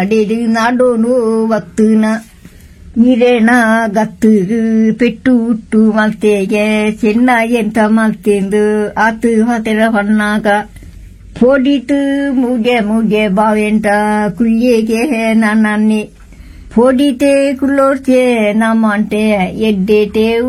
ಅಡೇದು ನಾಡೋನು ವಕ್ತನ ನೀರೇಣ ಗತ್ತು ಪೆಟ್ಟು ಹುಟ್ಟು ಮಲ್ತೆಗೆ ಚೆನ್ನ ಎಂತ ಮಲ್ತೆಂದು ಆತು ಹೊತೆರ ಹೊನ್ನಾಗ ಪೋಡಿತು ಮುಗೆ ಮುಗೆ ಬಾವೆಂಟ ಕುಯ್ಯೆಗೆ ನನ್ನೆ ಪೋಡಿತೆ ಕುಲ್ಲೋರ್ಚೆ ನಮ್ಮಂಟೆ ಎಡ್ಡೆಟೆ